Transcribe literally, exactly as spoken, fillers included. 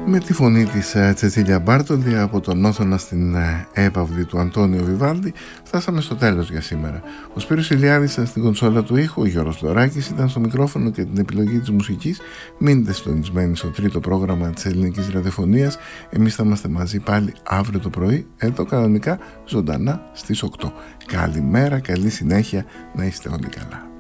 Με τη φωνή της Τσετσίλια Μπάρτολη από τον Όθωνα στην έπαυλη του Αντώνιο Βιβάλντι φτάσαμε στο τέλος για σήμερα. Ο Σπύρος Ηλιάδης ήταν στην κονσόλα του ήχου, ο Γιώργος Λοράκης ήταν στο μικρόφωνο και την επιλογή της μουσικής. Μείνετε συντονισμένοι στο τρίτο πρόγραμμα της ελληνικής ραδιοφωνίας. Εμείς θα είμαστε μαζί πάλι αύριο το πρωί, εδώ κανονικά ζωντανά στις οκτώ. Καλημέρα, καλή συνέχεια, να είστε όλοι καλά.